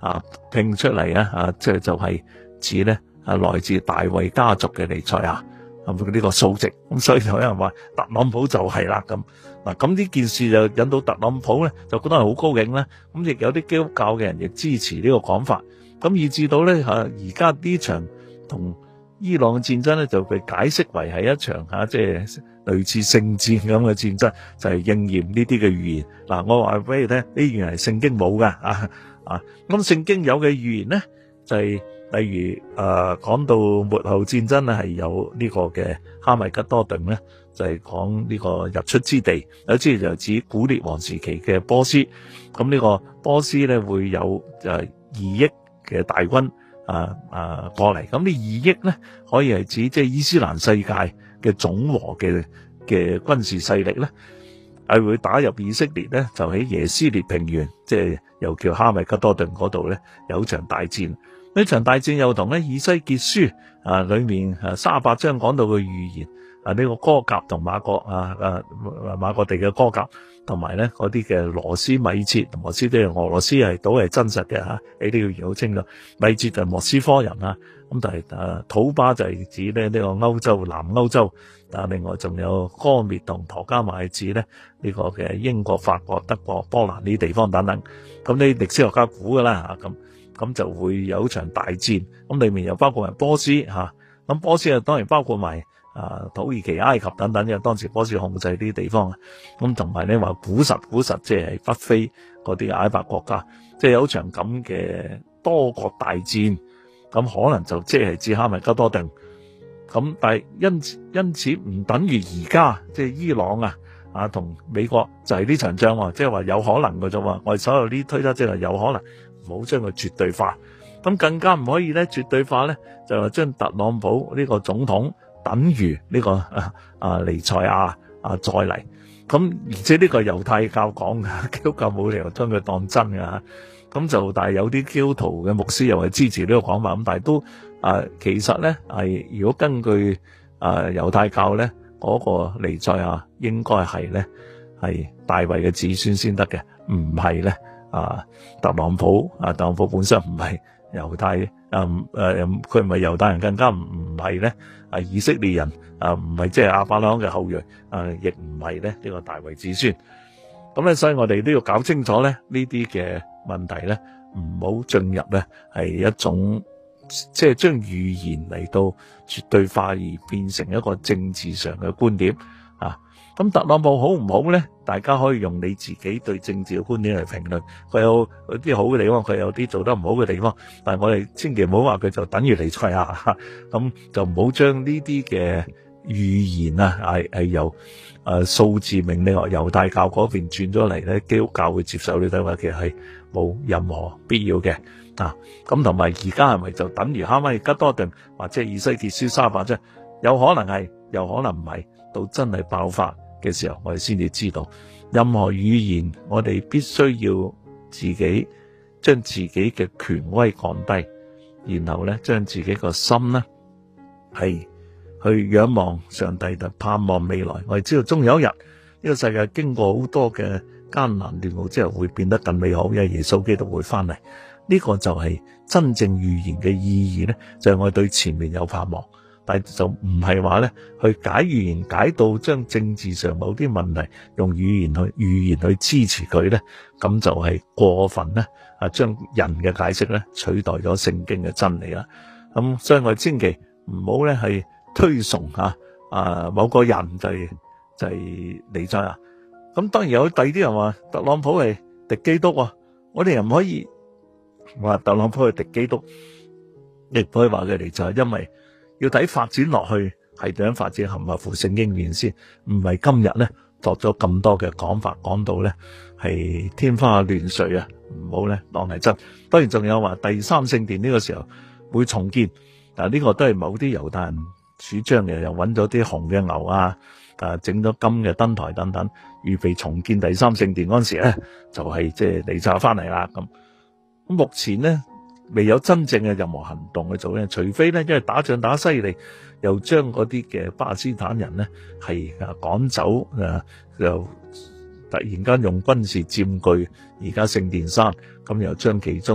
拼出嚟即係就係指咧來自大衛家族嘅彌賽亞呢個數值。咁所以有人話特朗普就係啦咁。嗱，咁呢件事就引到特朗普咧就覺得係好高興啦。咁亦有啲基督教嘅人亦支持呢個講法。咁以至到咧而家呢場同伊朗嘅戰爭咧就被解釋為係一場即係類似聖戰咁嘅戰爭，就係應驗呢啲嘅預言。嗱，我話俾你聽，呢預言係聖經冇噶咁聖經有嘅預言咧就係例如講到末後戰爭咧係有呢個嘅哈米吉多頓咧，就係講呢個日出之地，有啲就指古列王時期嘅波斯。咁呢個波斯咧會有2億嘅大軍過嚟，咁呢2億咧可以係指即係伊斯蘭世界嘅總和嘅軍事勢力咧，係會打入以色列咧，就喺耶斯列平原，即係又叫哈米吉多頓嗰度咧有場大戰。呢場大戰又同咧以西結書裏面38章講到嘅預言呢個歌革同馬各地嘅歌革，同埋咧嗰啲嘅羅斯米設，羅斯即係俄羅斯都係真實嘅你都要認好清楚。米設就係莫斯科人咁但係土巴就係指咧呢個歐洲南歐洲，另外仲有哥滅同陀加馬係指咧呢個嘅英國、法國、德國、波蘭呢啲地方等等。咁呢歷史學家估噶啦咁就會有一場大戰，咁裏面又包括埋波斯咁波斯當然包括埋土耳其、埃及等等，因為當時波斯控制呢啲地方咁同埋咧話古實即係北非嗰啲阿拉伯國家，即係有一場咁嘅多國大戰，咁可能就即係指哈米吉多頓。咁但係因此唔等於而家即係伊朗同美國就係呢場仗即係話有可能嘅啫喎。我哋所有呢推測即係有可能，唔好將佢絕對化。咁更加唔可以咧絕對化咧，就係將特朗普呢個總統等於呢個彌賽亞再嚟。咁而且呢個猶太教講嘅，基督教冇理由將佢當真㗎。咁就但係有啲基督徒嘅牧師又係支持呢個講法。咁但係都其實咧係如果根據猶太教咧嗰個彌賽亞應該係咧係大衛嘅子孫先得嘅，唔係咧特朗普本身唔係猶太佢唔係猶太人，更加唔係咧以色列人唔係即係亞伯拉罕嘅後裔亦唔係咧呢個大衛子孫。咁咧，所以我哋都要搞清楚咧呢啲嘅問題咧，唔好進入咧係一種即係將預言嚟到絕對化而變成一個政治上嘅觀點咁特朗普好唔好咧？大家可以用你自己對政治嘅觀點嚟評論。佢有啲好嘅地方，佢有啲做得唔好嘅地方。但係我哋千祈唔好話佢就等於彌賽亞咁就唔好將呢啲嘅預言係由數字命令由猶太教嗰邊轉咗嚟咧，基督教會接受呢啲話，其實係冇任何必要嘅咁同埋而家係咪就等於哈米吉多頓或者以西結書38章？有可能係，有可能唔係。到真係爆發嘅時候，我哋先至知道。任何語言，我哋必須要自己將自己嘅權威降低，然後咧將自己個心咧係去仰望上帝，就盼望未來。我哋知道終有一日，呢個世界經過好多嘅艱難亂路之後，會變得更美好，因為耶穌基督會翻嚟。呢個就係真正預言嘅意義咧，就係我哋對前面有盼望。但係就唔係話咧去解預言解到將政治上某啲問題用預言去支持佢咧，咁就係過分咧將人嘅解釋咧取代咗聖經嘅真理啦。咁所以我哋千祈唔好咧係推崇某個人就係彌賽亞。咁當然有第二啲人話特朗普係敵基督我哋又唔可以話特朗普係敵基督，亦唔可以話佢彌賽亞，因為要睇發展落去係點樣發展，合唔合乎聖經面先，唔係今日咧作咗咁多嘅講法，講到咧係天花亂墜唔好咧當係真。當然仲有話第三聖殿呢個時候會重建，呢個都係某啲猶太人主張嘅，又揾咗啲紅嘅牛整咗金嘅燈台等等，預備重建第三聖殿嗰陣時咧，就係即係彌賽亞翻嚟啦咁。咁目前咧未有真正嘅任何行動去做咧，除非咧因為打仗打犀利，又將嗰啲嘅巴勒斯坦人咧係趕走又突然間用軍事佔據而家聖殿山，咁又將其中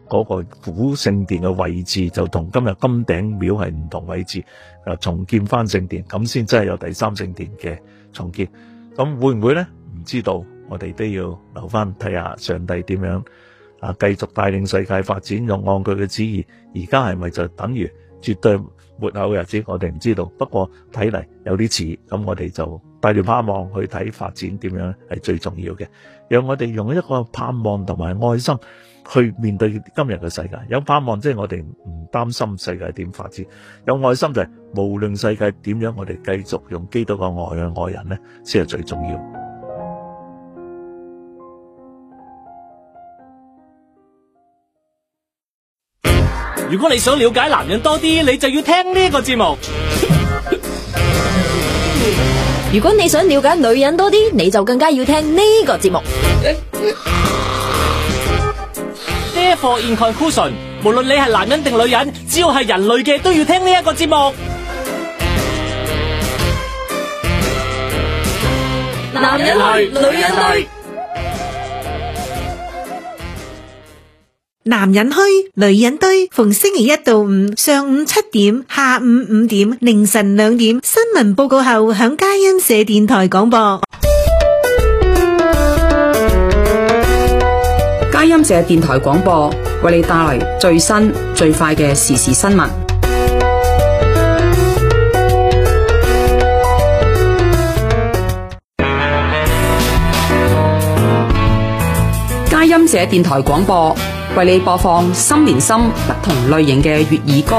嗰個古聖殿嘅位置就同今日金頂廟係唔同位置，重建翻聖殿，咁先真係有第三聖殿嘅重建。咁會唔會呢？唔知道，我哋都要留翻睇下上帝點樣繼續帶領世界發展，用按佢嘅旨意。而家係咪就等於絕對末後嘅日子？我哋唔知道。不過睇嚟有啲似，咁我哋就帶住盼望去睇發展點樣係最重要嘅。讓我哋用一個盼望同埋愛心去面對今日嘅世界。有盼望即係我哋唔擔心世界點發展，有愛心就係無論世界點樣，我哋繼續用基督嘅愛去愛人呢，先係最重要。 如果你想了解男人多啲，你就要聽呢個節目。 如果你想了解女人多啲，你就更加要聽呢個節目。 Therefore in conclusion， 無論你係男人定女人，只要係人類嘅都要聽呢一個節目。 男人去，女人去。 男人虛，女人堆，逢星期一到五上午7點，下午5點，凌晨2點，新聞報告後響佳音社電台廣播。 佳音社電台廣播為你帶來最新最快嘅時事新聞。佳音社電台廣播為你播放心連心不同類型嘅粵語歌。